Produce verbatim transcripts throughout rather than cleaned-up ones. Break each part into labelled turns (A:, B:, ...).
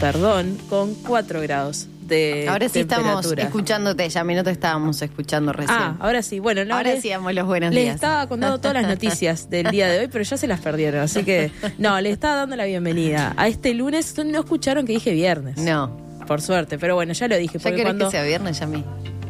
A: perdón, con cuatro grados de
B: Ahora sí
A: temperatura.
B: estamos escuchándote, ya no te estábamos escuchando recién.
A: Ah, ahora sí. Bueno, no,
B: ahora
A: les,
B: sí damos los buenos
A: les
B: días.
A: estaba contando todas las noticias del día de hoy, pero ya se las perdieron. Así que, no, les estaba dando la bienvenida a este lunes. No escucharon que dije viernes.
B: No.
A: Por suerte, pero bueno, ya lo dije.
B: ¿Ya
A: porque
B: querés
A: cuando...
B: que sea viernes, Yami?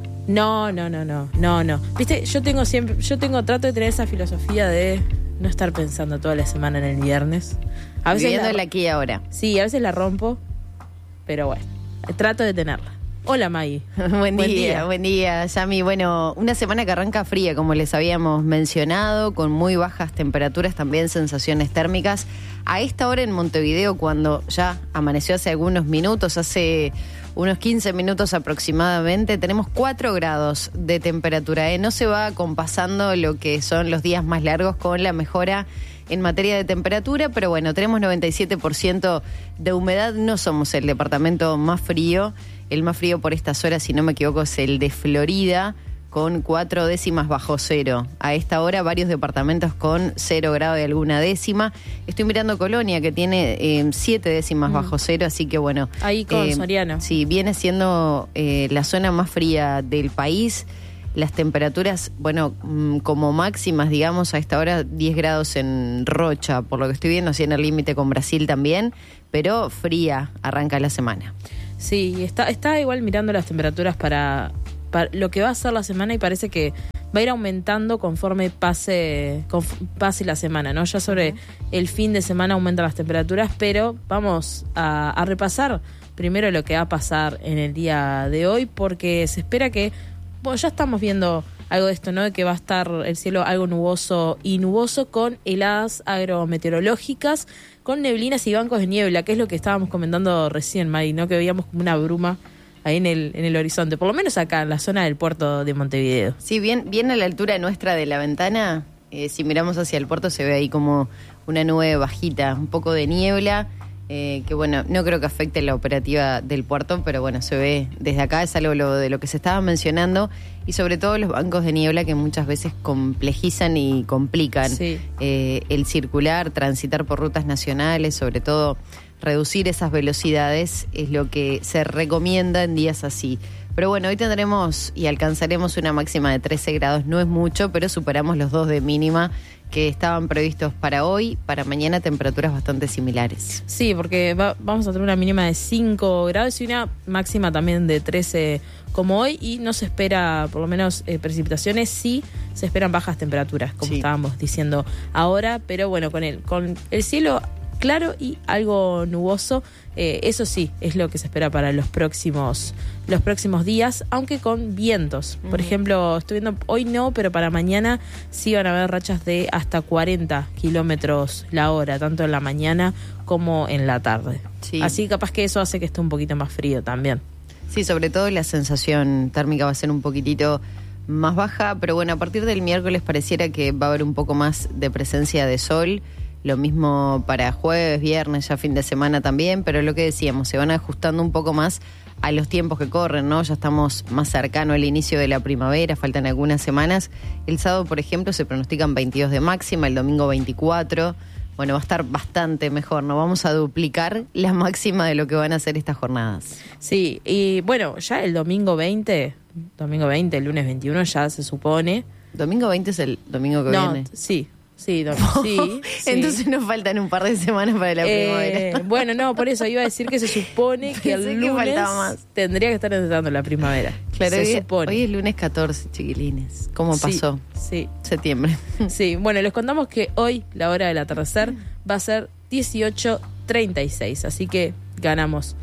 A: No, no, no, no, no, no. Viste, yo tengo siempre, yo tengo, trato de tener esa filosofía de no estar pensando toda la semana en el viernes. A veces
B: Viviendo
A: la...
B: el aquí y ahora.
A: Sí, a veces la rompo, pero bueno, trato de tenerla. Hola, Maggie.
B: buen,
A: Buen
B: día,
A: día.
B: buen día, Yami. Bueno, una semana que arranca fría, como les habíamos mencionado, con muy bajas temperaturas, también sensaciones térmicas. A esta hora en Montevideo, cuando ya amaneció hace algunos minutos, hace unos quince minutos aproximadamente, tenemos cuatro grados de temperatura. ¿eh? No se va compasando lo que son los días más largos con la mejora en materia de temperatura, pero bueno, tenemos noventa y siete por ciento de humedad. No somos el departamento más frío. El más frío por estas horas, si no me equivoco, es el de Florida, con cuatro décimas bajo cero. A esta hora, varios departamentos con cero grado de alguna décima. Estoy mirando Colonia, que tiene eh, siete décimas mm. bajo cero, así que bueno.
A: Ahí con
B: eh,
A: Soriano.
B: Sí, viene siendo eh, la zona más fría del país. Las temperaturas, bueno, como máximas, digamos, a esta hora diez grados en Rocha, por lo que estoy viendo, así en el límite con Brasil también, pero fría arranca la semana.
A: Sí, está, está igual mirando las temperaturas para, para lo que va a ser la semana y parece que va a ir aumentando conforme pase, conf, pase la semana, ¿no? Ya sobre uh-huh. el fin de semana aumentan las temperaturas, pero vamos a, a repasar primero lo que va a pasar en el día de hoy, porque se espera que, bueno, ya estamos viendo algo de esto, ¿no? De que va a estar el cielo algo nuboso y nuboso con heladas agrometeorológicas, con neblinas y bancos de niebla, que es lo que estábamos comentando recién, Mari, ¿no? Que veíamos como una bruma ahí en el, en el horizonte, por lo menos acá en la zona del puerto de Montevideo.
B: Sí, bien, bien a la altura nuestra de la ventana, eh, si miramos hacia el puerto se ve ahí como una nube bajita, un poco de niebla, eh, que bueno, no creo que afecte la operativa del puerto, pero bueno, se ve desde acá, es algo lo, de lo que se estaba mencionando, y sobre todo los bancos de niebla que muchas veces complejizan y complican
A: sí.
B: eh, el circular, transitar por rutas nacionales, sobre todo reducir esas velocidades es lo que se recomienda en días así. Pero bueno, hoy tendremos y alcanzaremos una máxima de trece grados, no es mucho, pero superamos los dos de mínima que estaban previstos para hoy, para mañana temperaturas bastante similares.
A: Sí, porque va, vamos a tener una mínima de cinco grados y una máxima también de trece como hoy, y no se espera, por lo menos, eh, precipitaciones, sí se esperan bajas temperaturas, como sí. estábamos diciendo ahora, pero bueno, con el, con el cielo claro y algo nuboso, eh, eso sí es lo que se espera para los próximos los próximos días, aunque con vientos. Por uh-huh. ejemplo, estoy viendo, hoy no, pero para mañana sí van a haber rachas de hasta cuarenta kilómetros la hora, tanto en la mañana como en la tarde. Sí. Así capaz que eso hace que esté un poquito más frío también.
B: Sí, sobre todo la sensación térmica va a ser un poquitito más baja, pero bueno, a partir del miércoles pareciera que va a haber un poco más de presencia de sol. Lo mismo para jueves, viernes, ya fin de semana también, pero lo que decíamos, se van ajustando un poco más a los tiempos que corren, ¿no? Ya estamos más cercano al inicio de la primavera, faltan algunas semanas. El sábado, por ejemplo, se pronostican veintidós de máxima, el domingo veinticuatro. Bueno, va a estar bastante mejor, ¿no? Vamos a duplicar la máxima de lo que van a ser estas jornadas.
A: Sí, y bueno, ya el domingo veinte, domingo veinte, el lunes veintiuno ya se supone.
B: ¿Domingo veinte es el domingo que
A: no,
B: viene?
A: Sí. Sí, no, sí, sí.
B: Entonces nos faltan un par de semanas para la primavera.
A: Eh, bueno, no, por eso iba a decir que se supone que el lunes que tendría que estar entrando la primavera.
B: Claro,
A: se
B: hoy,
A: supone.
B: Hoy es lunes catorce, chiquilines. ¿Cómo pasó?
A: Sí, sí.
B: Septiembre.
A: Sí, bueno, les contamos que hoy la hora del atardecer va a ser dieciocho treinta y seis, así que ganamos.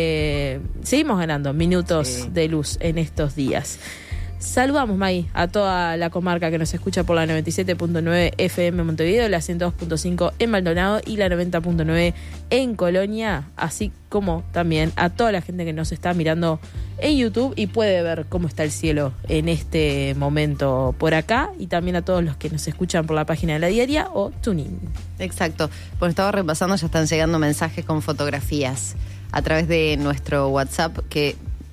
A: Eh, seguimos ganando minutos sí. de luz en estos días. Saludamos, May, a toda la comarca que nos escucha por la noventa y siete punto nueve F M Montevideo, la ciento dos punto cinco en Maldonado y la noventa punto nueve en Colonia, así como también a toda la gente que nos está mirando en YouTube y puede ver cómo está el cielo en este momento por acá, y también a todos los que nos escuchan por la página de La Diaria o TuneIn.
B: Exacto, pues estaba repasando, ya están llegando mensajes con fotografías a través de nuestro WhatsApp que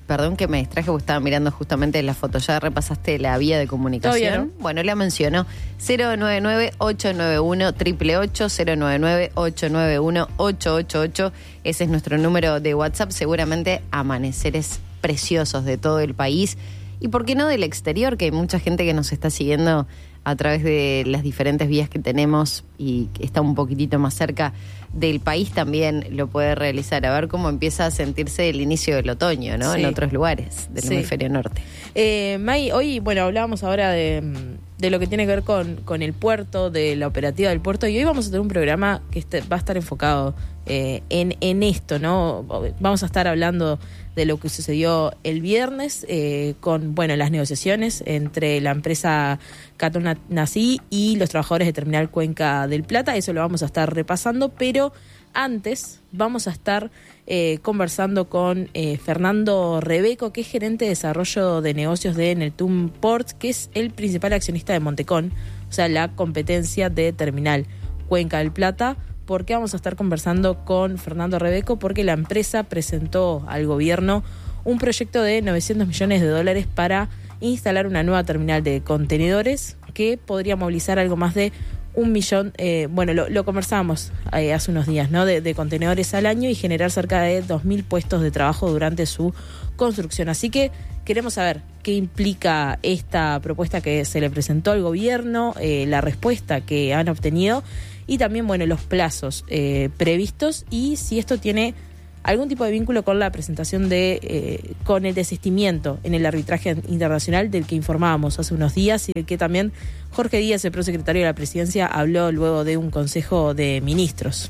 B: perdón que me distraje porque estaba mirando justamente la foto. ¿Ya repasaste la vía de comunicación?
A: Todavía no.
B: Bueno, la mencionó. cero nueve nueve, ocho nueve uno, ocho ocho ocho, cero nueve nueve, ocho nueve uno, ocho ocho ocho. Ese es nuestro número de WhatsApp. Seguramente amaneceres preciosos de todo el país. Y por qué no del exterior, que hay mucha gente que nos está siguiendo a través de las diferentes vías que tenemos y que está un poquitito más cerca del país, también lo puede realizar. A ver cómo empieza a sentirse el inicio del otoño, ¿no?
A: Sí.
B: En otros lugares del
A: Sí.
B: hemisferio norte.
A: Eh, May, hoy, bueno, hablábamos ahora de, de lo que tiene que ver con, con el puerto, de la operativa del puerto, y hoy vamos a tener un programa que este, va a estar enfocado eh, en, en esto, ¿no? Vamos a estar hablando de lo que sucedió el viernes eh, con, bueno, las negociaciones entre la empresa Catón Nací y los trabajadores de Terminal Cuenca del Plata. Eso lo vamos a estar repasando, pero antes vamos a estar eh, conversando con eh, Fernando Rebeco, que es gerente de desarrollo de negocios de Neltun Ports, que es el principal accionista de Montecón, o sea, la competencia de Terminal Cuenca del Plata. ¿Por qué vamos a estar conversando con Fernando Rebeco? Porque la empresa presentó al gobierno un proyecto de novecientos millones de dólares para instalar una nueva terminal de contenedores que podría movilizar algo más de un millón, eh, bueno, lo, lo conversábamos eh, hace unos días, ¿no? De, de contenedores al año y generar cerca de dos mil puestos de trabajo durante su construcción. Así que queremos saber qué implica esta propuesta que se le presentó al gobierno, eh, la respuesta que han obtenido y también, bueno, los plazos eh, previstos y si esto tiene algún tipo de vínculo con la presentación de, eh, con el desistimiento en el arbitraje internacional del que informábamos hace unos días y del que también Jorge Díaz, el prosecretario de la Presidencia, habló luego de un Consejo de Ministros.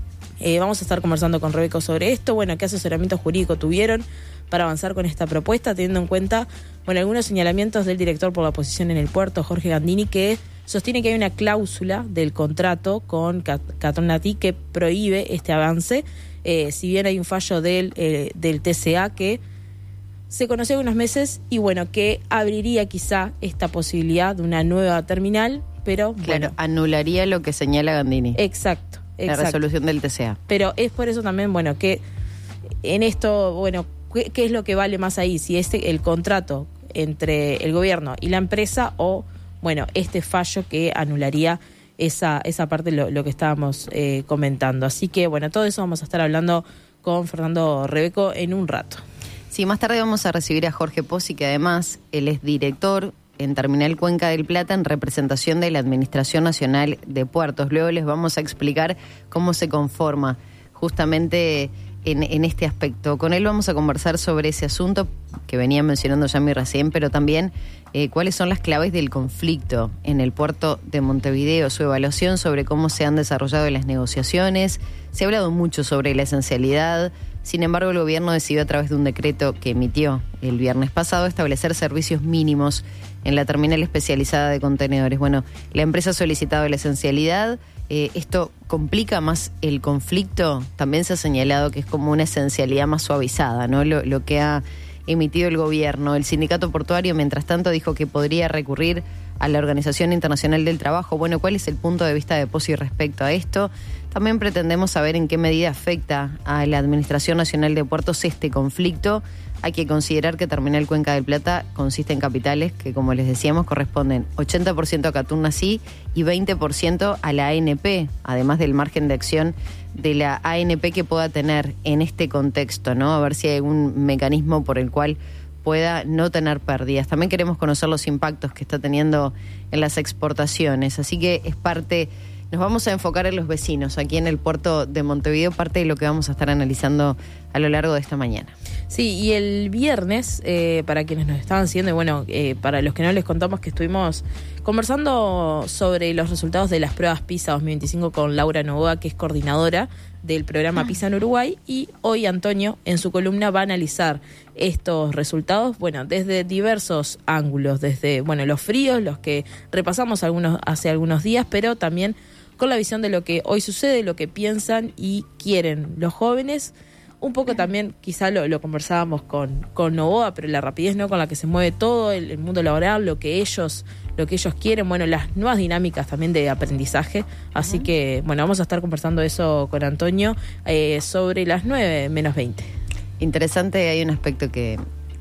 A: Eh, vamos a estar conversando con Rebeco sobre esto, bueno, qué asesoramiento jurídico tuvieron para avanzar con esta propuesta, teniendo en cuenta, bueno, algunos señalamientos del director por la oposición en el puerto, Jorge Gandini, que sostiene que hay una cláusula del contrato con Catón Nací que prohíbe este avance, eh, si bien hay un fallo del, eh, del T C A que se conoció hace unos meses y bueno, que abriría quizá esta posibilidad de una nueva terminal, pero
B: Claro,
A: bueno,
B: anularía lo que señala Gandini.
A: exacto,
B: La
A: exacto.
B: resolución del T C A.
A: Pero es por eso también, bueno, que en esto, bueno, ¿qué, qué es lo que vale más ahí? Si es el contrato entre el gobierno y la empresa o, bueno, este fallo que anularía esa esa parte, lo, lo que estábamos eh, comentando. Así que, bueno, todo eso vamos a estar hablando con Fernando Rebeco en un rato.
B: Sí, más tarde vamos a recibir a Jorge Pozzi, que además él es director en Terminal Cuenca del Plata en representación de la Administración Nacional de Puertos. Luego les vamos a explicar cómo se conforma justamente en, en este aspecto. Con él vamos a conversar sobre ese asunto que venía mencionando Yami recién, pero también eh, cuáles son las claves del conflicto en el puerto de Montevideo, su evaluación sobre cómo se han desarrollado las negociaciones. Se ha hablado mucho sobre la esencialidad. Sin embargo, el gobierno decidió a través de un decreto que emitió el viernes pasado establecer servicios mínimos en la terminal especializada de contenedores. Bueno, la empresa ha solicitado la esencialidad. Eh, esto complica más el conflicto. También se ha señalado que es como una esencialidad más suavizada, ¿no? Lo, lo que ha emitido el gobierno. El sindicato portuario, mientras tanto, dijo que podría recurrir a la Organización Internacional del Trabajo. Bueno, ¿cuál es el punto de vista de Pozzi respecto a esto? También pretendemos saber en qué medida afecta a la Administración Nacional de Puertos este conflicto. Hay que considerar que Terminal Cuenca del Plata consiste en capitales que, como les decíamos, corresponden ochenta por ciento a Catún Nací y veinte por ciento a la A N P, además del margen de acción de la A N P que pueda tener en este contexto, ¿no? A ver si hay algún mecanismo por el cual pueda no tener pérdidas. También queremos conocer los impactos que está teniendo en las exportaciones, así que es parte... Nos vamos a enfocar en los vecinos aquí en el puerto de Montevideo, parte de lo que vamos a estar analizando a lo largo de esta mañana.
A: Sí, y el viernes, eh, para quienes nos estaban siguiendo, y bueno, eh, para los que no les contamos que estuvimos conversando sobre los resultados de las pruebas PISA dos mil veinticinco con Laura Novoa, que es coordinadora del programa PISA en Uruguay, y hoy Antonio en su columna va a analizar estos resultados, bueno, desde diversos ángulos, desde, bueno, los fríos, los que repasamos algunos hace algunos días, pero también con la visión de lo que hoy sucede, lo que piensan y quieren los jóvenes. Un poco también, quizá lo, lo conversábamos con, con Novoa, pero la rapidez, ¿no?, con la que se mueve todo el, el mundo laboral, lo que ellos, lo que ellos quieren, bueno, las nuevas dinámicas también de aprendizaje. Así uh-huh. que, bueno, vamos a estar conversando eso con Antonio eh, sobre las nueve menos veinte.
B: Interesante, hay un aspecto que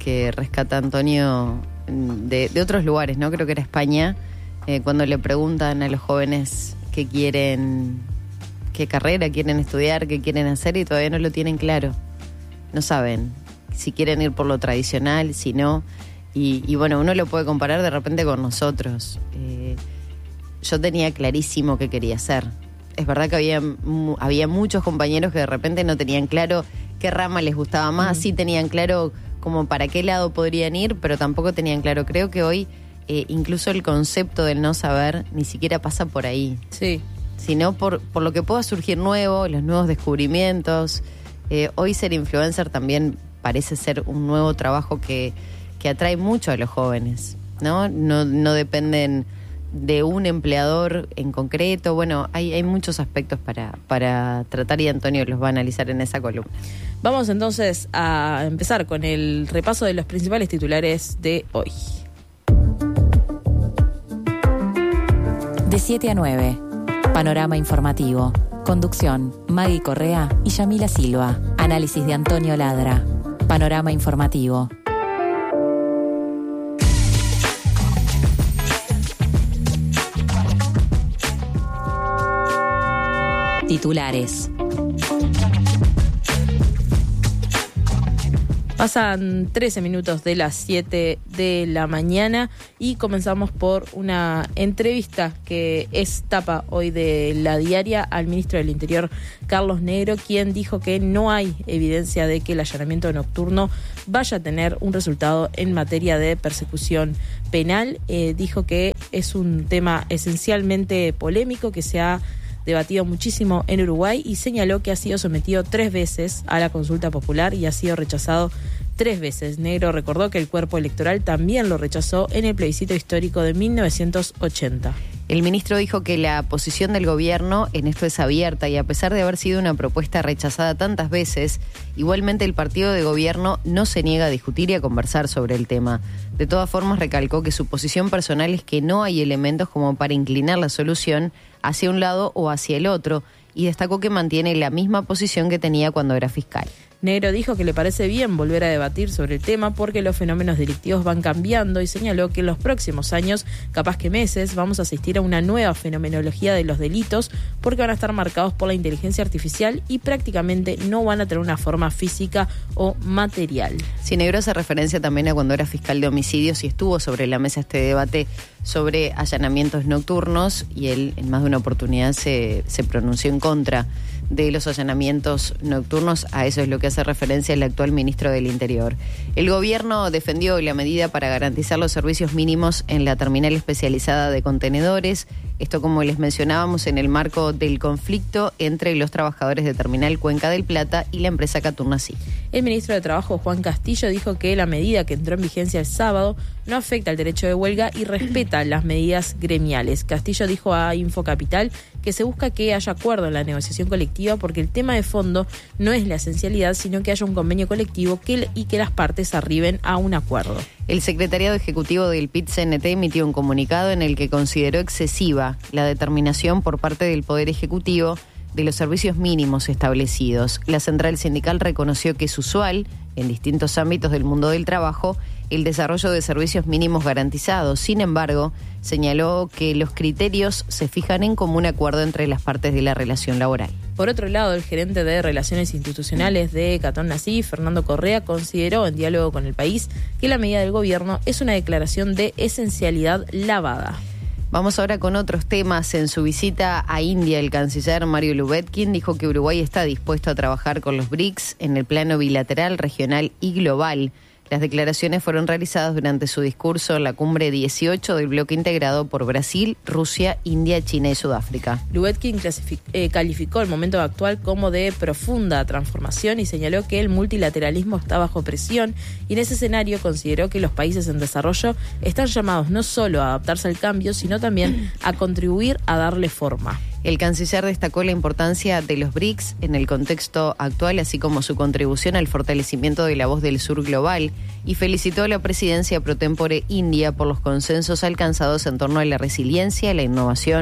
B: que rescata Antonio de, de otros lugares, ¿no? Creo que era España, eh, cuando le preguntan a los jóvenes qué quieren, qué carrera quieren estudiar, qué quieren hacer, y todavía no lo tienen claro. No saben si quieren ir por lo tradicional, si no. Y, y bueno, uno lo puede comparar de repente con nosotros. Eh, yo tenía clarísimo qué quería hacer. Es verdad que había, había muchos compañeros que de repente no tenían claro qué rama les gustaba más, mm. sí tenían claro como para qué lado podrían ir, pero tampoco tenían claro. Creo que hoy eh, incluso el concepto del no saber ni siquiera pasa por ahí.
A: Sí.
B: Sino por, por lo que pueda surgir nuevo, los nuevos descubrimientos. Eh, hoy ser influencer también parece ser un nuevo trabajo que, que atrae mucho a los jóvenes, ¿no? No, no dependen de un empleador en concreto. Bueno, hay, hay muchos aspectos para, para tratar y Antonio los va a analizar en esa columna.
A: Vamos entonces a empezar con el repaso de los principales titulares de hoy.
C: De siete a nueve, Panorama Informativo. Conducción, Maggie Correa y Yamila Silva. Análisis de Antonio Ladra. Panorama Informativo. Titulares.
A: Pasan trece minutos de las siete de la mañana y comenzamos por una entrevista que es tapa hoy de La Diaria al ministro del Interior, Carlos Negro, quien dijo que no hay evidencia de que el allanamiento nocturno vaya a tener un resultado en materia de persecución penal. Eh, dijo que es un tema esencialmente polémico que se ha debatido muchísimo en Uruguay y señaló que ha sido sometido tres veces a la consulta popular y ha sido rechazado tres veces. Negro recordó que el cuerpo electoral también lo rechazó en el plebiscito histórico de mil novecientos ochenta.
B: El ministro dijo que la posición del gobierno en esto es abierta y a pesar de haber sido una propuesta rechazada tantas veces, igualmente el partido de gobierno no se niega a discutir y a conversar sobre el tema. De todas formas, recalcó que su posición personal es que no hay elementos como para inclinar la solución hacia un lado o hacia el otro y destacó que mantiene la misma posición que tenía cuando era fiscal.
A: Negro dijo que le parece bien volver a debatir sobre el tema porque los fenómenos delictivos van cambiando y señaló que en los próximos años, capaz que meses, vamos a asistir a una nueva fenomenología de los delitos porque van a estar marcados por la inteligencia artificial y prácticamente no van a tener una forma física o material.
B: Sí, Negro hace referencia también a cuando era fiscal de homicidios y estuvo sobre la mesa este debate sobre allanamientos nocturnos y él en más de una oportunidad se, se pronunció en contra de los allanamientos nocturnos. A eso es lo que hace referencia el actual ministro del Interior. El gobierno defendió la medida para garantizar los servicios mínimos en la terminal especializada de contenedores. Esto, como les mencionábamos, en el marco del conflicto entre los trabajadores de Terminal Cuenca del Plata y la empresa Caturnasí.
A: El ministro de Trabajo, Juan Castillo, dijo que la medida que entró en vigencia el sábado no afecta al derecho de huelga y respeta las medidas gremiales. Castillo dijo a Infocapital que se busca que haya acuerdo en la negociación colectiva porque el tema de fondo no es la esencialidad, sino que haya un convenio colectivo que, y que las partes arriben a un acuerdo. El secretariado ejecutivo del P I T C N T emitió un comunicado en el que consideró excesiva la determinación por parte del Poder Ejecutivo de los servicios mínimos establecidos. La central sindical reconoció que es usual, en distintos ámbitos del mundo del trabajo, el desarrollo de servicios mínimos garantizados. Sin embargo, señaló que los criterios se fijan en común acuerdo entre las partes de la relación laboral. Por otro lado, el gerente de Relaciones Institucionales de Caturnasí, Fernando Correa, consideró en diálogo con El País que la medida del gobierno es una declaración de esencialidad lavada. Vamos ahora con otros temas. En su visita a India, el canciller Mario Lubetkin dijo que Uruguay está dispuesto a trabajar con los B R I C S en el plano bilateral, regional y global. Las declaraciones fueron realizadas durante su discurso en la cumbre dieciocho del bloque integrado por Brasil, Rusia, India, China y Sudáfrica. Lubetkin eh, calificó el momento actual como de profunda transformación y señaló que el multilateralismo está bajo presión y en ese escenario consideró que los países en desarrollo están llamados no solo a adaptarse al cambio, sino también a contribuir a darle forma. El canciller destacó la importancia de los B R I C S en el contexto actual, así como su contribución al fortalecimiento de la voz del sur global, y felicitó a la presidencia pro tempore india por los consensos alcanzados en torno a la resiliencia, la innovación,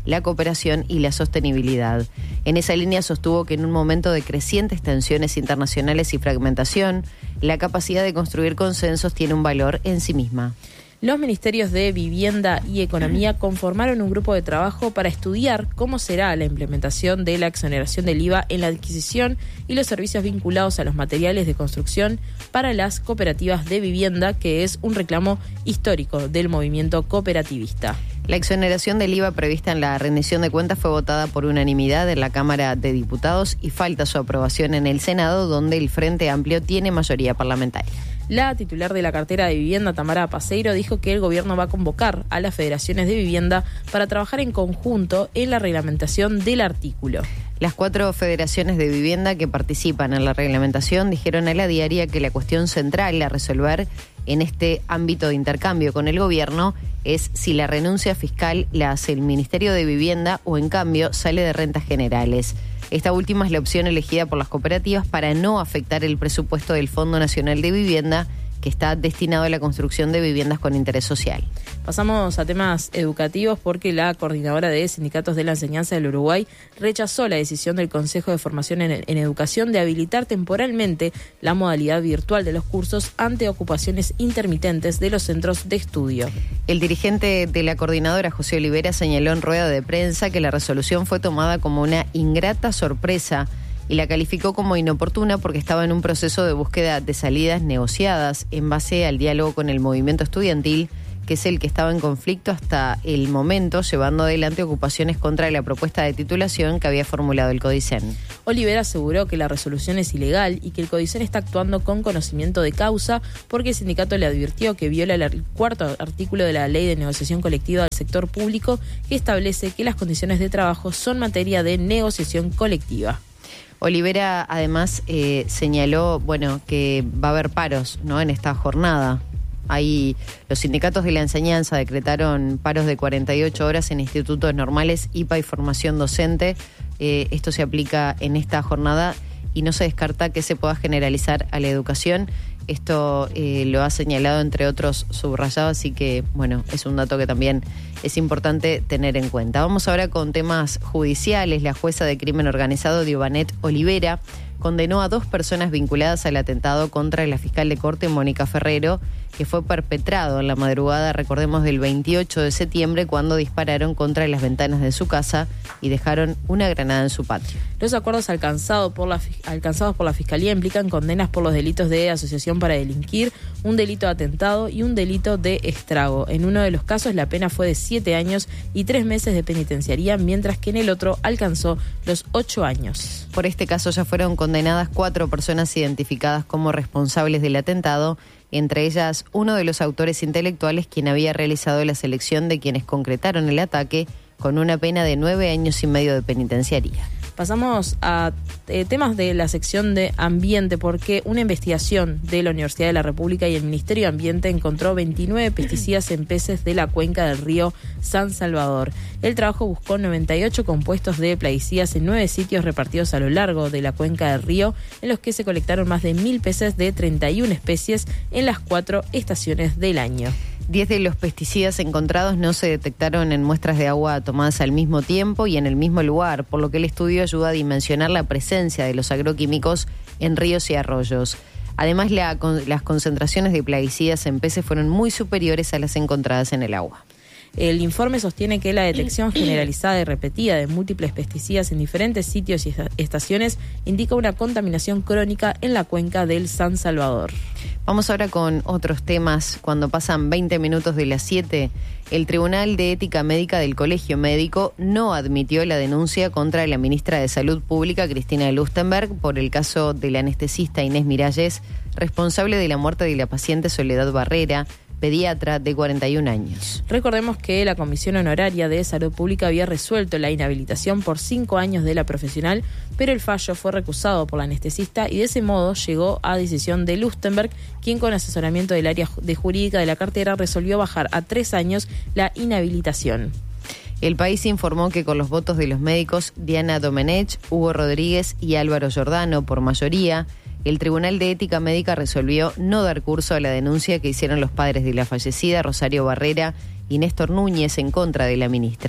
B: la cooperación y la sostenibilidad. En esa línea sostuvo que en un momento de crecientes tensiones internacionales y fragmentación, la capacidad de construir consensos tiene un valor en sí misma.
A: Los ministerios de Vivienda y Economía conformaron un grupo de trabajo para estudiar cómo será la implementación de la exoneración del I V A en la adquisición y los servicios vinculados a los materiales de construcción para las cooperativas de vivienda, que es un reclamo histórico del movimiento cooperativista.
B: La exoneración del I V A prevista en la rendición de cuentas fue votada por unanimidad en la Cámara de Diputados y falta su aprobación en el Senado, donde el Frente Amplio tiene mayoría parlamentaria.
A: La titular de la cartera de vivienda, Tamara Paseiro, dijo que el gobierno va a convocar a las federaciones de vivienda para trabajar en conjunto en la reglamentación del artículo.
B: Las cuatro federaciones de vivienda que participan en la reglamentación dijeron a La Diaria que la cuestión central a resolver en este ámbito de intercambio con el gobierno es si la renuncia fiscal la hace el Ministerio de Vivienda o en cambio sale de rentas generales. Esta última es la opción elegida por las cooperativas para no afectar el presupuesto del Fondo Nacional de Vivienda, que está destinado a la construcción de viviendas con interés social.
A: Pasamos a temas educativos porque la coordinadora de sindicatos de la enseñanza del Uruguay rechazó la decisión del Consejo de Formación en, en Educación de habilitar temporalmente la modalidad virtual de los cursos ante ocupaciones intermitentes de los centros de estudio.
B: El dirigente de la coordinadora, José Olivera, señaló en rueda de prensa que la resolución fue tomada como una ingrata sorpresa y la calificó como inoportuna porque estaba en un proceso de búsqueda de salidas negociadas en base al diálogo con el movimiento estudiantil, que es el que estaba en conflicto hasta el momento, llevando adelante ocupaciones contra la propuesta de titulación que había formulado el Codicen.
A: Olivera aseguró que la resolución es ilegal y que el Codicen está actuando con conocimiento de causa porque el sindicato le advirtió que viola el cuarto artículo de la Ley de Negociación Colectiva del Sector Público, que establece que las condiciones de trabajo son materia de negociación colectiva.
B: Olivera además eh, señaló, bueno, que va a haber paros, ¿no?, en esta jornada. Ahí los sindicatos de la enseñanza decretaron paros de cuarenta y ocho horas en institutos normales, I P A y formación docente. Eh, esto se aplica en esta jornada y no se descarta que se pueda generalizar a la educación. Esto eh, lo ha señalado, entre otros, subrayado, así que, bueno, es un dato que también es importante tener en cuenta. Vamos ahora con temas judiciales. La jueza de crimen organizado, Diobanet Olivera, condenó a dos personas vinculadas al atentado contra la fiscal de corte, Mónica Ferrero, que fue perpetrado en la madrugada, recordemos, del veintiocho de septiembre, cuando dispararon contra las ventanas de su casa y dejaron una granada en su patio.
A: Los acuerdos alcanzados por la, alcanzados por la Fiscalía implican condenas por los delitos de asociación para delinquir, un delito de atentado y un delito de estrago. En uno de los casos la pena fue de siete años y tres meses de penitenciaría, mientras que en el otro alcanzó los ocho años.
B: Por este caso ya fueron condenadas cuatro personas identificadas como responsables del atentado, entre ellas uno de los autores intelectuales, quien había realizado la selección de quienes concretaron el ataque, con una pena de nueve años y medio de penitenciaría.
A: Pasamos a eh, temas de la sección de ambiente, porque una investigación de la Universidad de la República y el Ministerio de Ambiente encontró veintinueve pesticidas en peces de la cuenca del río San Salvador. El trabajo buscó noventa y ocho compuestos de plaguicidas en nueve sitios repartidos a lo largo de la cuenca del río, en los que se colectaron más de mil peces de treinta y una especies en las cuatro estaciones del año.
B: Diez de los pesticidas encontrados no se detectaron en muestras de agua tomadas al mismo tiempo y en el mismo lugar, por lo que el estudio ayuda a dimensionar la presencia de los agroquímicos en ríos y arroyos. Además, la, las concentraciones de plaguicidas en peces fueron muy superiores a las encontradas en el agua.
A: El informe sostiene que la detección generalizada y repetida de múltiples pesticidas en diferentes sitios y estaciones indica una contaminación crónica en la cuenca del San Salvador.
B: Vamos ahora con otros temas. Cuando pasan veinte minutos de las siete, el Tribunal de Ética Médica del Colegio Médico no admitió la denuncia contra la ministra de Salud Pública, Cristina Lustenberg, por el caso del anestesista Inés Miralles, responsable de la muerte de la paciente Soledad Barrera, pediatra de cuarenta y un años.
A: Recordemos que la Comisión Honoraria de Salud Pública había resuelto la inhabilitación por cinco años de la profesional, pero el fallo fue recusado por la anestesista y de ese modo llegó a decisión de Lustenberg, quien con asesoramiento del área de jurídica de la cartera resolvió bajar a tres años la inhabilitación.
B: El País informó que con los votos de los médicos Diana Domenech, Hugo Rodríguez y Álvaro Giordano por mayoría, el Tribunal de Ética Médica resolvió no dar curso a la denuncia que hicieron los padres de la fallecida, Rosario Barrera y Néstor Núñez, en contra de la ministra.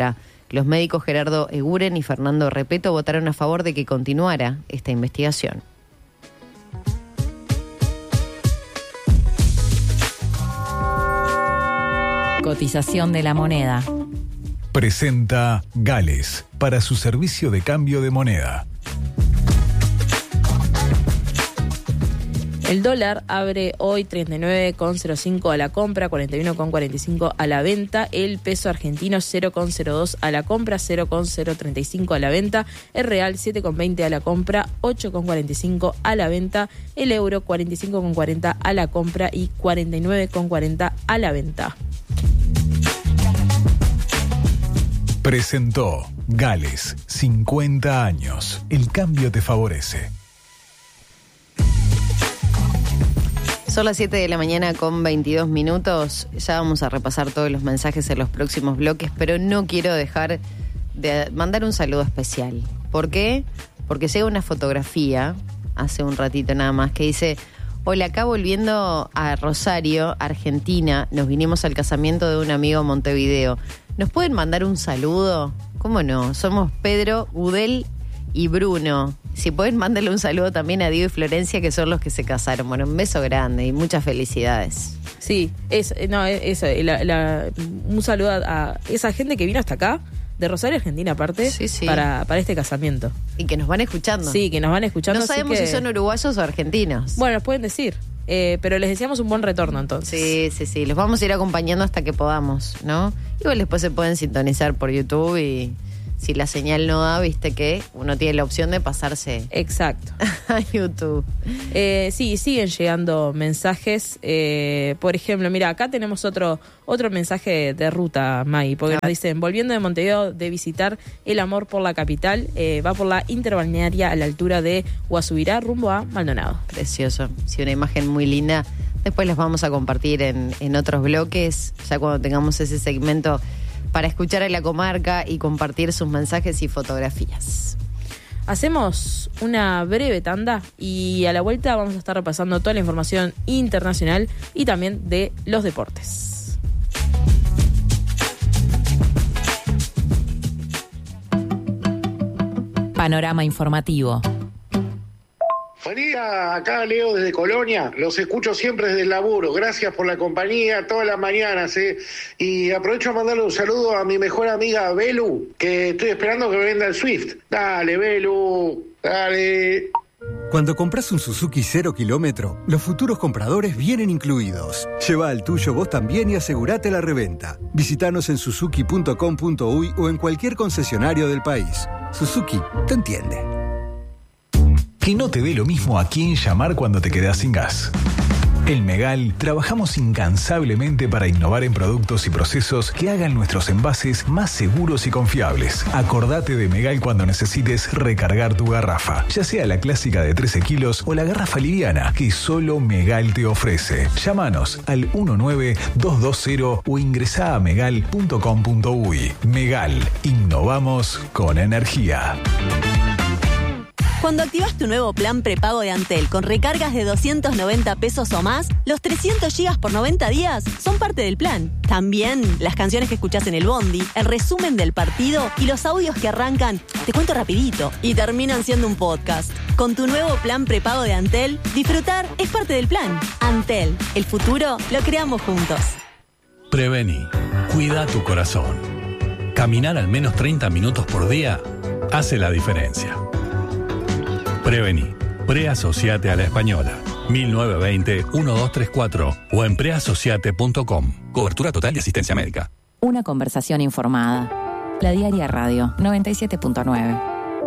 B: Los médicos Gerardo Eguren y Fernando Repeto votaron a favor de que continuara esta investigación.
C: Cotización de la moneda.
D: Presenta Gales para su servicio de cambio de moneda.
A: El dólar abre hoy treinta y nueve con cero cinco a la compra, cuarenta y uno con cuarenta y cinco a la venta. El peso argentino cero con cero dos a la compra, cero con cero treinta y cinco a la venta. El real siete con veinte a la compra, ocho con cuarenta y cinco a la venta. El euro cuarenta y cinco con cuarenta a la compra y cuarenta y nueve con cuarenta a la venta.
D: Presentó Gales, cincuenta años. El cambio te favorece.
B: Son las siete de la mañana con veintidós minutos. Ya vamos a repasar todos los mensajes en los próximos bloques, pero no quiero dejar de mandar un saludo especial. ¿Por qué? Porque llega una fotografía, hace un ratito nada más, que dice: hola, acá volviendo a Rosario, Argentina, nos vinimos al casamiento de un amigo en Montevideo. ¿Nos pueden mandar un saludo? ¿Cómo no? Somos Pedro, Udel y Bruno. Si pueden, mándenle un saludo también a Diego y Florencia, que son los que se casaron. Bueno, un beso grande y muchas felicidades.
A: Sí, es, no, eso, la, la, un saludo a, a esa gente que vino hasta acá, de Rosario, Argentina, aparte,
B: sí, sí. Para,
A: para este casamiento.
B: Y que nos van escuchando.
A: Sí, que nos van escuchando.
B: No sabemos
A: que...
B: si son uruguayos o argentinos.
A: Bueno, nos pueden decir, eh, pero les deseamos un buen retorno entonces.
B: Sí, sí, sí, los vamos a ir acompañando hasta que podamos, ¿no? Igual después se pueden sintonizar por YouTube y... si la señal no da, viste que uno tiene la opción de pasarse.
A: Exacto.
B: A YouTube.
A: Eh, sí, siguen llegando mensajes. Eh, por ejemplo, mira, acá tenemos otro otro mensaje de ruta, Maggie, porque nos dicen: volviendo de Montevideo de visitar el amor por la capital, eh, va por la interbalnearia a la altura de Guasubirá, rumbo a Maldonado.
B: Precioso. Sí, una imagen muy linda. Después las vamos a compartir en, en otros bloques, ya cuando tengamos ese segmento para escuchar a la comarca y compartir sus mensajes y fotografías.
A: Hacemos una breve tanda y a la vuelta vamos a estar repasando toda la información internacional y también de los deportes.
C: Panorama informativo.
E: Buen día, acá Leo desde Colonia, los escucho siempre desde el laburo, gracias por la compañía todas las mañanas, ¿eh? Y aprovecho a mandarle un saludo a mi mejor amiga Belu, que estoy esperando que me venda el Swift. Dale, Belu, dale.
F: Cuando compras un Suzuki cero kilómetro, los futuros compradores vienen incluidos. Lleva el tuyo vos también y asegurate la reventa. Visítanos en suzuki punto com punto uy o en cualquier concesionario del país. Suzuki te entiende.
D: Que no te dé lo mismo a quién llamar cuando te quedás sin gas. En Megal trabajamos incansablemente para innovar en productos y procesos que hagan nuestros envases más seguros y confiables. Acordate de Megal cuando necesites recargar tu garrafa, ya sea la clásica de trece kilos o la garrafa liviana que solo Megal te ofrece. Llámanos al uno nueve dos dos cero o ingresá a megal punto com punto uy. Megal, innovamos con energía.
G: Cuando activas tu nuevo plan prepago de Antel con recargas de doscientos noventa pesos o más, los trescientos gigas por noventa días son parte del plan. También las canciones que escuchás en el bondi, el resumen del partido y los audios que arrancan, te cuento rapidito, y terminan siendo un podcast. Con tu nuevo plan prepago de Antel, disfrutar es parte del plan. Antel, el futuro lo creamos juntos.
H: Prevení. Cuida tu corazón. Caminar al menos treinta minutos por día hace la diferencia. Prevení. Preasociate a la Española. mil novecientos veinte, doce treinta y cuatro o en preasociate punto com. Cobertura total de asistencia médica.
C: Una conversación informada. La Diaria Radio noventa y siete punto nueve.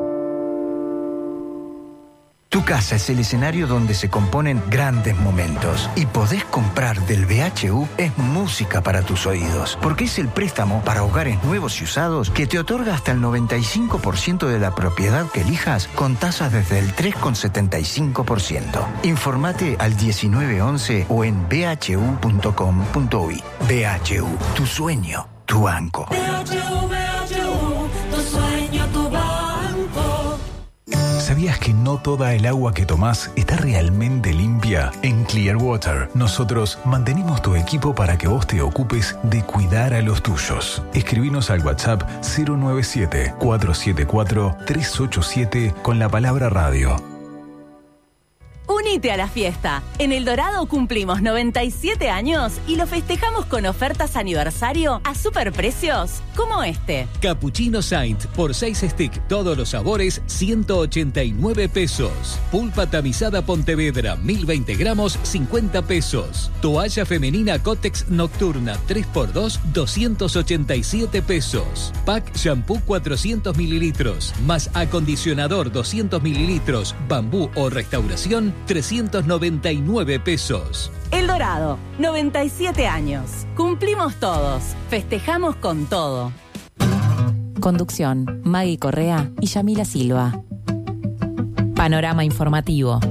I: Tu casa es el escenario donde se componen grandes momentos y podés comprar del B H U es música para tus oídos, porque es el préstamo para hogares nuevos y usados que te otorga hasta el noventa y cinco por ciento de la propiedad que elijas con tasas desde el tres coma setenta y cinco por ciento. Informate al diecinueve once o en b h u punto com punto uy. B H U, tu sueño, tu banco.
J: B H U, B H U, tu sueño, tu banco.
D: ¿Sabías que no toda el agua que tomás está realmente limpia? En Clearwater, nosotros mantenemos tu equipo para que vos te ocupes de cuidar a los tuyos. Escribinos al WhatsApp cero nueve siete, cuatro siete cuatro, tres ocho siete con la palabra radio.
J: Unite a la fiesta. En El Dorado cumplimos noventa y siete años y lo festejamos con ofertas aniversario a superprecios como este.
K: Cappuccino Saint por seis stick, todos los sabores, ciento ochenta y nueve pesos. Pulpa tamizada Pontevedra, mil veinte gramos, cincuenta pesos. Toalla femenina Cotex Nocturna tres por dos, doscientos ochenta y siete pesos. Pack shampoo cuatrocientos mililitros, más acondicionador doscientos mililitros, bambú o restauración, trescientos noventa y nueve pesos.
J: El Dorado, noventa y siete años. Cumplimos todos. Festejamos con todo.
C: Conducción, Maggie Correa y Yamila Silva. Panorama informativo.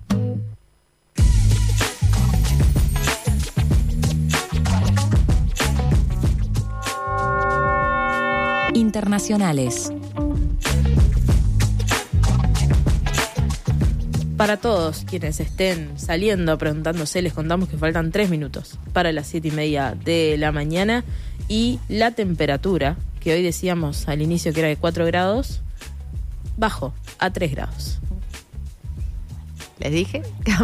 C: Internacionales.
A: Para todos quienes estén saliendo preguntándose, les contamos que faltan tres minutos para las siete y media de la mañana y la temperatura, que hoy decíamos al inicio que era de cuatro grados, bajó a tres grados.
B: ¿Les dije?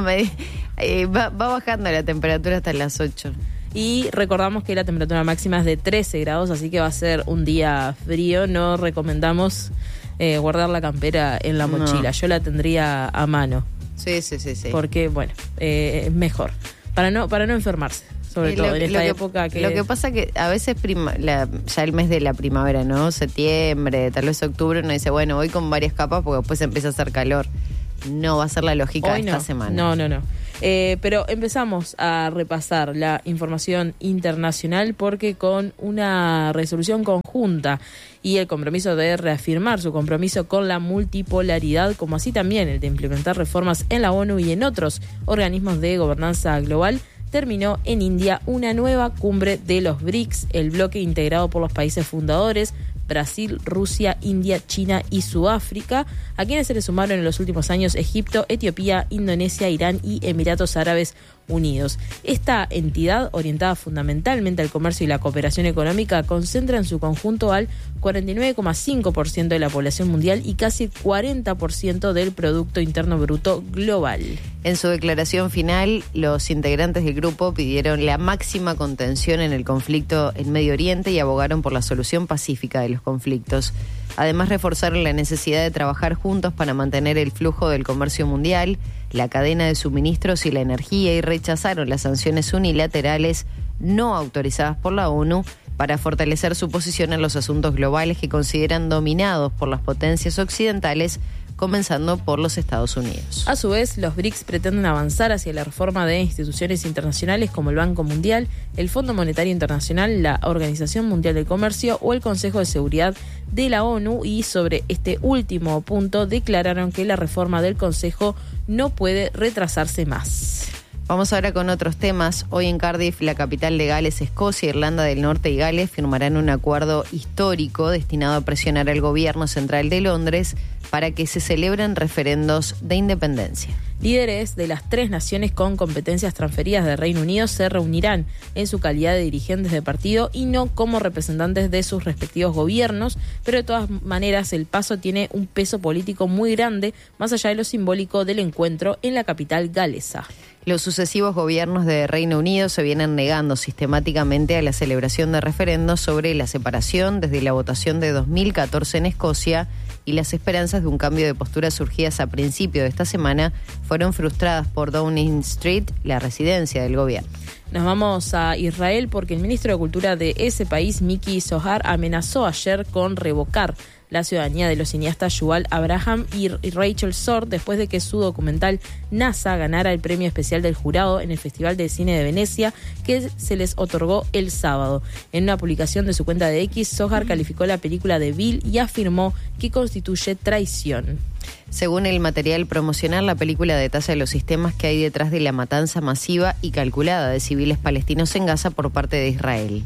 B: va, va bajando la temperatura hasta las ocho.
A: Y recordamos que la temperatura máxima es de trece grados, así que va a ser un día frío. No recomendamos eh, guardar la campera en la mochila. No. Yo la tendría a mano.
B: Sí, sí, sí, sí.
A: Porque, bueno, eh, es mejor. Para no, para no enfermarse, sobre
B: y
A: todo
B: lo,
A: en esta
B: lo que,
A: época que...
B: Lo que pasa que a veces prima, la, ya el mes de la primavera, ¿no? Septiembre, tal vez octubre, uno dice, bueno, voy con varias capas porque después empieza a hacer calor. No va a ser la lógica
A: Hoy
B: de
A: no.
B: esta semana.
A: No, no, no. Eh, pero empezamos a repasar la información internacional porque con una resolución conjunta y el compromiso de reafirmar su compromiso con la multipolaridad, como así también el de implementar reformas en la ONU y en otros organismos de gobernanza global, terminó en India una nueva cumbre de los BRICS, el bloque integrado por los países fundadores, Brasil, Rusia, India, China y Sudáfrica, a quienes se le sumaron en los últimos años Egipto, Etiopía, Indonesia, Irán y Emiratos Árabes Unidos. Esta entidad, orientada fundamentalmente al comercio y la cooperación económica, concentra en su conjunto al cuarenta y nueve coma cinco por ciento de la población mundial y casi cuarenta por ciento del Producto Interno Bruto global.
B: En su declaración final, los integrantes del grupo pidieron la máxima contención en el conflicto en Medio Oriente y abogaron por la solución pacífica de los conflictos. Además, reforzaron la necesidad de trabajar juntos para mantener el flujo del comercio mundial, la cadena de suministros y la energía, y rechazaron las sanciones unilaterales no autorizadas por la ONU para fortalecer su posición en los asuntos globales que consideran dominados por las potencias occidentales, comenzando por los Estados Unidos.
A: A su vez, los BRICS pretenden avanzar hacia la reforma de instituciones internacionales como el Banco Mundial, el Fondo Monetario Internacional, la Organización Mundial del Comercio o el Consejo de Seguridad de la ONU, y sobre este último punto declararon que la reforma del Consejo no puede retrasarse más.
B: Vamos ahora con otros temas. Hoy en Cardiff, la capital de Gales, Escocia, Irlanda del Norte y Gales firmarán un acuerdo histórico destinado a presionar al gobierno central de Londres para que se celebren referendos de independencia.
A: Líderes de las tres naciones con competencias transferidas del Reino Unido se reunirán en su calidad de dirigentes de partido y no como representantes de sus respectivos gobiernos, pero de todas maneras el paso tiene un peso político muy grande, más allá de lo simbólico del encuentro en la capital galesa.
B: Los sucesivos gobiernos de Reino Unido se vienen negando sistemáticamente a la celebración de referendos sobre la separación desde la votación de dos mil catorce en Escocia, y las esperanzas de un cambio de postura surgidas a principio de esta semana fueron frustradas por Downing Street, la residencia del gobierno.
A: Nos vamos a Israel porque el ministro de Cultura de ese país, Miki Zohar, amenazó ayer con revocar la ciudadanía de los cineastas Yuval Abraham y Rachel Sord después de que su documental NASA ganara el premio especial del jurado en el Festival de Cine de Venecia, que se les otorgó el sábado. En una publicación de su cuenta de X, Zohar calificó la película de vil y afirmó que constituye traición.
B: Según el material promocional, la película detalla los sistemas que hay detrás de la matanza masiva y calculada de civiles palestinos en Gaza por parte de Israel.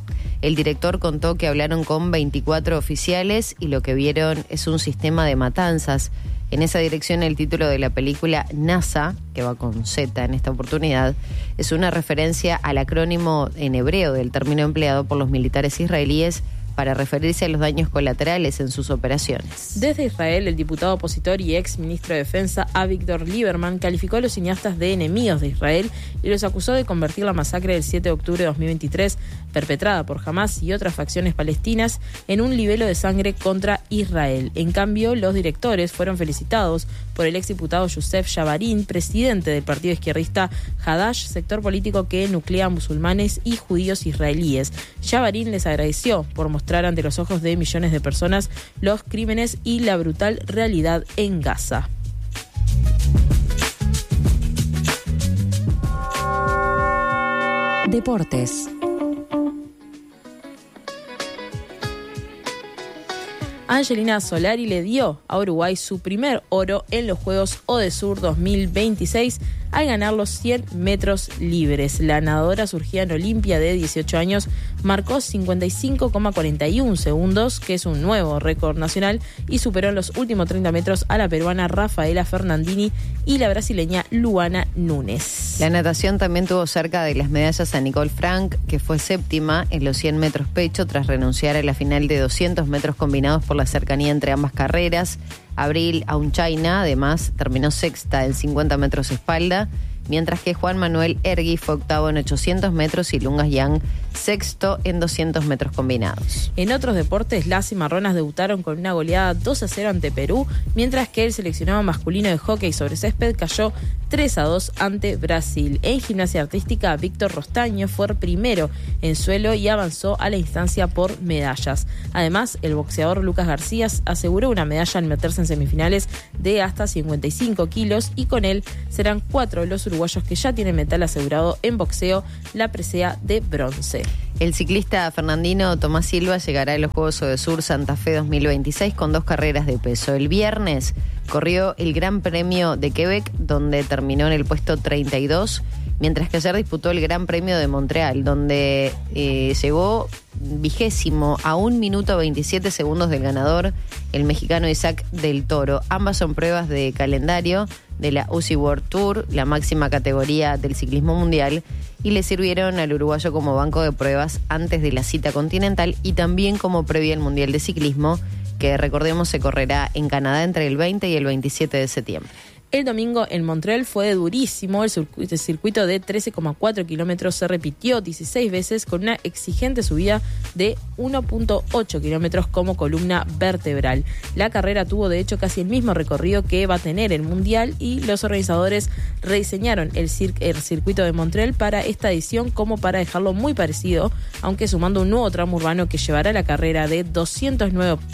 B: El director contó que hablaron con veinticuatro oficiales y lo que vieron es un sistema de matanzas En esa dirección, el título de la película NASA, que va con Z en esta oportunidad, es una referencia al acrónimo en hebreo del término empleado por los militares israelíes para referirse a los daños colaterales en sus operaciones.
A: Desde Israel, el diputado opositor y ex ministro de Defensa, Avigdor Lieberman, calificó a los cineastas de enemigos de Israel y los acusó de convertir la masacre del siete de octubre de dos mil veintitrés, perpetrada por Hamas y otras facciones palestinas, en un libelo de sangre contra Israel. En cambio, los directores fueron felicitados por el exdiputado Youssef Jabarin, presidente del partido izquierdista Hadash, sector político que nuclea a musulmanes y judíos israelíes. Jabarin les agradeció por mostrar ante los ojos de millones de personas los crímenes y la brutal realidad en Gaza.
C: Deportes.
A: Angelina Solari le dio a Uruguay su primer oro en los Juegos Odesur dos mil veintiséis al ganar los cien metros libres. La nadadora surgida en Olimpia de dieciocho años marcó cincuenta y cinco coma cuarenta y uno segundos, que es un nuevo récord nacional, y superó en los últimos treinta metros a la peruana Rafaela Fernandini y la brasileña Luana Núñez.
B: La natación también tuvo cerca de las medallas a Nicole Frank, que fue séptima en los cien metros pecho tras renunciar a la final de doscientos metros combinados por la cercanía entre ambas carreras. Abril Aunchaina, además, terminó sexta en cincuenta metros espalda, mientras que Juan Manuel Ergui fue octavo en ochocientos metros y Lungas Yang sexto en doscientos metros combinados.
A: En otros deportes, las cimarronas debutaron con una goleada dos a cero ante Perú, mientras que el seleccionado masculino de hockey sobre césped cayó tres a dos ante Brasil. En gimnasia artística, Víctor Rostaño fue primero en suelo y avanzó a la instancia por medallas. Además, el boxeador Lucas García aseguró una medalla al meterse en semifinales de hasta cincuenta y cinco kilos, y con él serán cuatro los uruguayos que ya tienen metal asegurado en boxeo, la presea de bronce.
B: El ciclista fernandino Tomás Silva llegará a los Juegos Odesur Santa Fe dos mil veintiséis con dos carreras de peso. El viernes corrió el Gran Premio de Quebec, donde terminó en el puesto treinta y dos, mientras que ayer disputó el Gran Premio de Montreal, donde eh, llegó vigésimo a un minuto veintisiete segundos del ganador, el mexicano Isaac del Toro. Ambas son pruebas de calendario de la U C I World Tour, la máxima categoría del ciclismo mundial, y le sirvieron al uruguayo como banco de pruebas antes de la cita continental y también como previa al Mundial de Ciclismo, que recordemos se correrá en Canadá entre el veinte y el veintisiete de septiembre.
A: El domingo en Montreal fue durísimo. El circuito, el circuito de trece coma cuatro kilómetros se repitió dieciséis veces con una exigente subida de uno punto ocho kilómetros como columna vertebral. La carrera tuvo de hecho casi el mismo recorrido que va a tener el Mundial, y los organizadores rediseñaron el, cir- el circuito de Montreal para esta edición como para dejarlo muy parecido, aunque sumando un nuevo tramo urbano que llevará la carrera de doscientos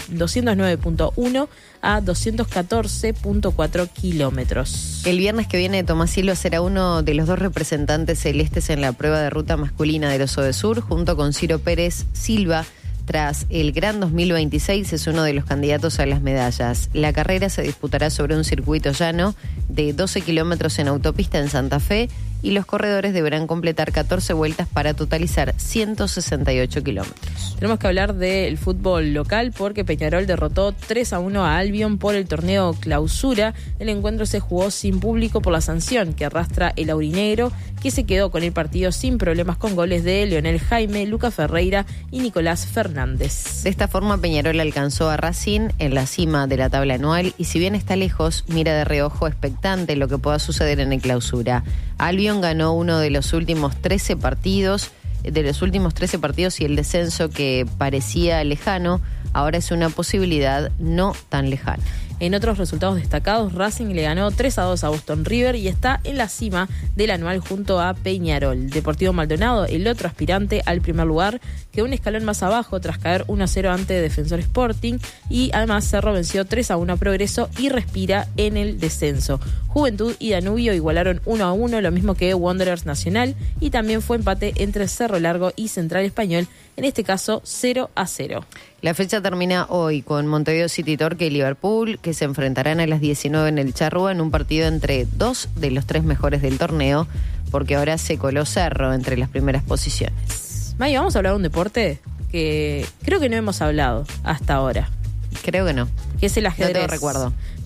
A: nueve punto uno a doscientos catorce punto cuatro kilómetros.
B: El viernes que viene, Tomás Silva será uno de los dos representantes celestes en la prueba de ruta masculina de los Odesur, junto con Ciro Pérez Silva. Tras el Gran dos mil veintiséis, es uno de los candidatos a las medallas. La carrera se disputará sobre un circuito llano de doce kilómetros en autopista en Santa Fe, y los corredores deberán completar catorce vueltas para totalizar ciento sesenta y ocho kilómetros.
A: Tenemos que hablar del fútbol local porque Peñarol derrotó tres a uno a Albion por el torneo Clausura. El encuentro se jugó sin público por la sanción que arrastra el aurinegro, que se quedó con el partido sin problemas con goles de Leonel Jaime, Lucas Ferreira y Nicolás Fernández.
B: De esta forma, Peñarol alcanzó a Racing en la cima de la tabla anual y, si bien está lejos, mira de reojo expectante lo que pueda suceder en el Clausura. Albion ganó uno de los últimos trece partidos, de los últimos trece partidos y el descenso, que parecía lejano, ahora es una posibilidad no tan lejana.
A: En otros resultados destacados, Racing le ganó tres a dos a Boston River y está en la cima del anual junto a Peñarol. Deportivo Maldonado, el otro aspirante al primer lugar, quedó un escalón más abajo tras caer uno a cero ante Defensor Sporting, y además Cerro venció tres a uno a Progreso y respira en el descenso. Juventud y Danubio igualaron uno a uno, lo mismo que Wanderers Nacional, y también fue empate entre Cerro Largo y Central Español, en este caso cero a cero.
B: La fecha termina hoy con Montevideo City Torque y Liverpool, que se enfrentarán a las diecinueve en el Charrúa en un partido entre dos de los tres mejores del torneo, porque ahora se coló Cerro entre las primeras posiciones.
A: May, vamos a hablar de un deporte que creo que no hemos hablado hasta ahora.
B: Creo que no.
A: Que es el ajedrez.
B: No te lo recuerdo.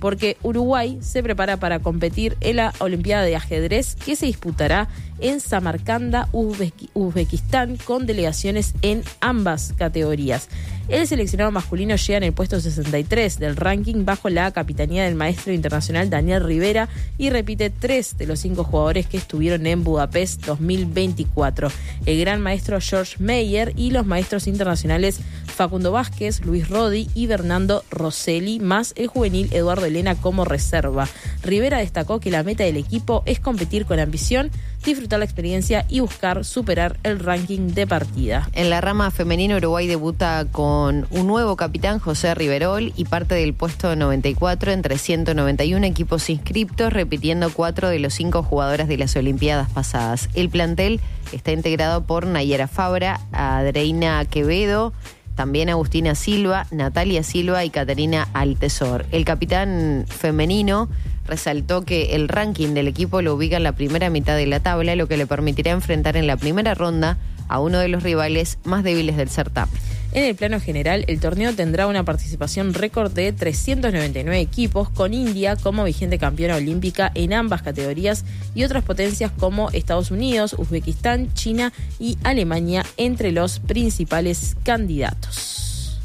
A: porque Uruguay se prepara para competir en la Olimpiada de Ajedrez que se disputará en Samarcanda, Uzbek- Uzbekistán, con delegaciones en ambas categorías. El seleccionado masculino llega en el puesto sesenta y tres del ranking bajo la capitanía del maestro internacional Daniel Rivera y repite tres de los cinco jugadores que estuvieron en Budapest dos mil veinticuatro. El gran maestro George Meyer y los maestros internacionales Facundo Vázquez, Luis Rodi y Fernando Rosselli, más el juvenil Eduardo Elena como reserva. Rivera destacó que la meta del equipo es competir con ambición, disfrutar la experiencia y buscar superar el ranking de partida.
B: En la rama femenina, Uruguay debuta con un nuevo capitán, José Riverol, y parte del puesto noventa y cuatro entre ciento noventa y uno equipos inscriptos, repitiendo cuatro de los cinco jugadoras de las Olimpiadas pasadas. El plantel está integrado por Nayera Fabra, Adreina Quevedo, también Agustina Silva, Natalia Silva y Caterina Altesor. El capitán femenino resaltó que el ranking del equipo lo ubica en la primera mitad de la tabla, lo que le permitirá enfrentar en la primera ronda a uno de los rivales más débiles del certamen.
A: En el plano general, el torneo tendrá una participación récord de trescientos noventa y nueve equipos, con India como vigente campeona olímpica en ambas categorías y otras potencias como Estados Unidos, Uzbekistán, China y Alemania entre los principales candidatos.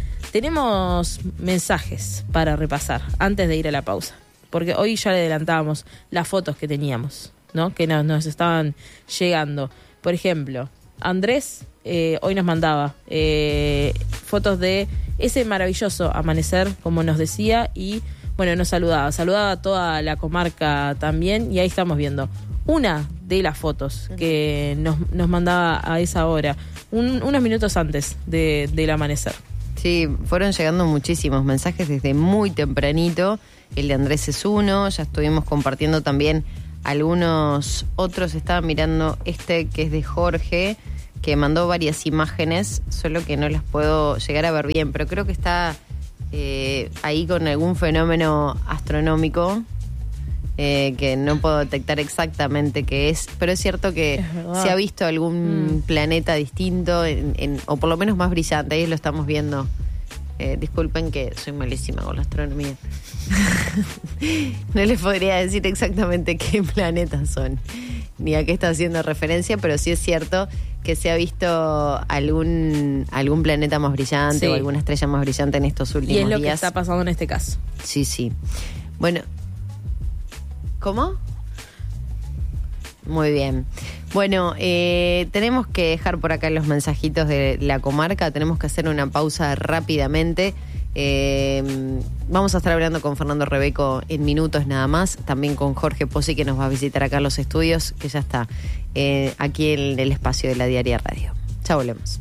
A: Tenemos mensajes para repasar antes de ir a la pausa, porque hoy ya le adelantábamos las fotos que teníamos, ¿no? Que nos, nos estaban llegando. Por ejemplo, Andrés eh, hoy nos mandaba eh, fotos de ese maravilloso amanecer, como nos decía, y bueno, nos saludaba. Saludaba a toda la comarca también, y ahí estamos viendo una de las fotos que nos, nos mandaba a esa hora, un, unos minutos antes de, del amanecer.
B: Sí, fueron llegando muchísimos mensajes desde muy tempranito. El de Andrés es uno, ya estuvimos compartiendo también algunos otros. Estaba mirando este que es de Jorge, que mandó varias imágenes, solo que no las puedo llegar a ver bien, pero creo que está eh, ahí con algún fenómeno astronómico eh, que no puedo detectar exactamente qué es, pero es cierto que es se ha visto algún mm. planeta distinto, en, en, o por lo menos más brillante, ahí lo estamos viendo. Eh, disculpen que soy malísima con la astronomía. No les podría decir exactamente qué planetas son, ni a qué está haciendo referencia, pero sí es cierto que se ha visto algún algún planeta más brillante, sí, o alguna estrella más brillante en estos últimos días.
A: Y es lo
B: días.
A: que está pasando en este caso.
B: Sí, sí. Bueno, ¿cómo? Muy bien. Bueno, eh, tenemos que dejar por acá los mensajitos de la comarca, tenemos que hacer una pausa rápidamente. Eh, vamos a estar hablando con Fernando Rebeco en minutos nada más, también con Jorge Pozzi, que nos va a visitar acá en los estudios, que ya está eh, aquí en el espacio de la Diaria Radio. Ya volvemos.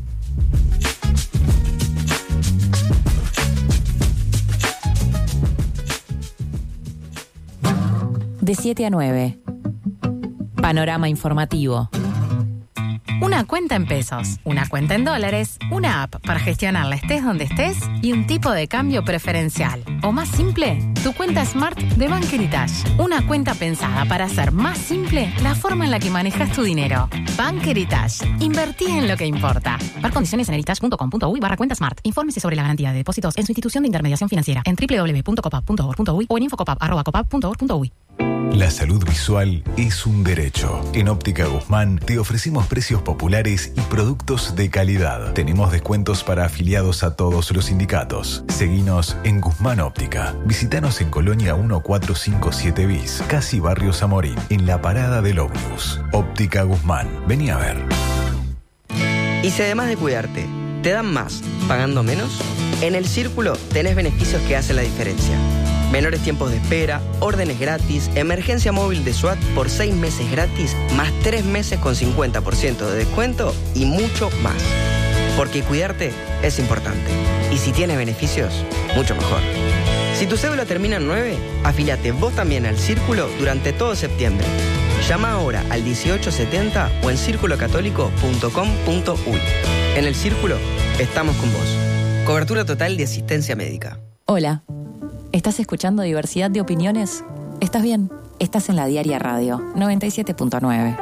C: De siete a nueve. Panorama informativo.
L: Una cuenta en pesos, una cuenta en dólares, una app para gestionarla estés donde estés y un tipo de cambio preferencial. O más simple, tu cuenta Smart de Bank Heritage. Una cuenta pensada para hacer más simple la forma en la que manejas tu dinero. Bank Heritage. Invertí en lo que importa. Ver condiciones en heritage.com.uy barra cuenta Smart. Infórmese sobre la garantía de depósitos en su institución de intermediación financiera en doble u doble u doble u punto copap punto org punto uy o en infocopap arroba copap punto org punto uy.
D: La salud visual es un derecho. En Óptica Guzmán te ofrecemos precios populares y productos de calidad. Tenemos descuentos para afiliados a todos los sindicatos. Seguinos en Guzmán Óptica. Visítanos en Colonia mil cuatrocientos cincuenta y siete bis, casi Barrio Zamorín, en la parada del ómnibus. Óptica Guzmán. Vení a ver.
M: Y si además de cuidarte, te dan más pagando menos, en El Círculo tenés beneficios que hacen la diferencia. Menores tiempos de espera, órdenes gratis, emergencia móvil de SWAT por seis meses gratis, más tres meses con cincuenta por ciento de descuento y mucho más. Porque cuidarte es importante. Y si tiene beneficios, mucho mejor. Si tu cédula termina en nueve, afíliate vos también al Círculo durante todo septiembre. Llama ahora al dieciocho setenta o en círculo católico punto com punto uy. En El Círculo, estamos con vos. Cobertura total de asistencia médica.
C: Hola. ¿Estás escuchando Diversidad de Opiniones? ¿Estás bien? Estás en la Diaria Radio, noventa y siete punto nueve.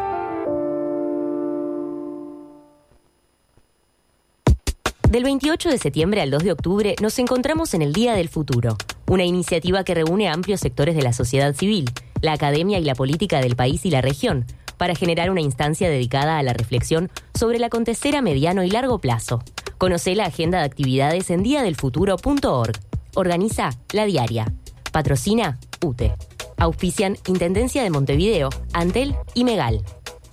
N: Del veintiocho de septiembre al dos de octubre nos encontramos en el Día del Futuro. una iniciativa que reúne a amplios sectores de la sociedad civil, la academia y la política del país y la región, para generar una instancia dedicada a la reflexión sobre el acontecer a mediano y largo plazo. Conocé la agenda de actividades en dia del futuro punto org. Organiza La Diaria. Patrocina U T E. Auspician Intendencia de Montevideo, Antel y Megal.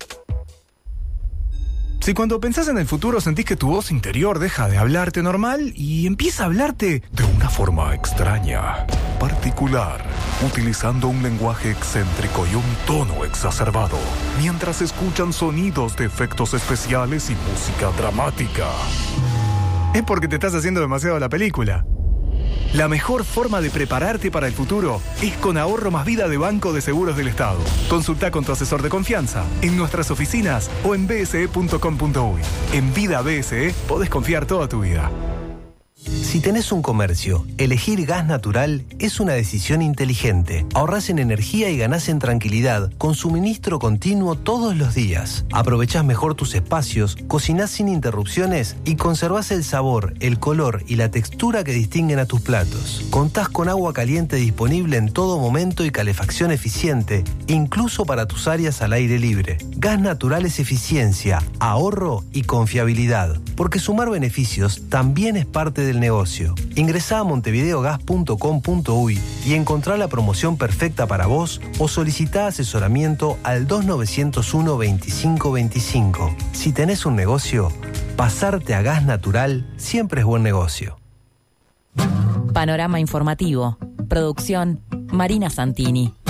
O: Si cuando pensás en el futuro sentís que tu voz interior deja de hablarte normal y empieza a hablarte de una forma extraña, particular, utilizando un lenguaje excéntrico y un tono exacerbado, mientras escuchan sonidos de efectos especiales y música dramática, es porque te estás haciendo demasiado la película. La mejor forma de prepararte para el futuro es con Ahorro Más Vida de Banco de Seguros del Estado. Consulta con tu asesor de confianza en nuestras oficinas o en b s e punto com punto u y. En Vida B S E podés confiar toda tu vida.
P: Si tenés un comercio, elegir gas natural es una decisión inteligente. Ahorrás en energía y ganás en tranquilidad con suministro continuo todos los días. Aprovechás mejor tus espacios, cocinás sin interrupciones y conservás el sabor, el color y la textura que distinguen a tus platos. Contás con agua caliente disponible en todo momento y calefacción eficiente, incluso para tus áreas al aire libre. Gas natural es eficiencia, ahorro y confiabilidad, porque sumar beneficios también es parte del negocio. Ingresá a montevideogas punto com punto u y y encontrá la promoción perfecta para vos o solicitá asesoramiento al dos nueve cero uno veinticinco veinticinco. Si tenés un negocio, pasarte a gas natural siempre es buen negocio.
C: Panorama informativo. Producción Marina Santini.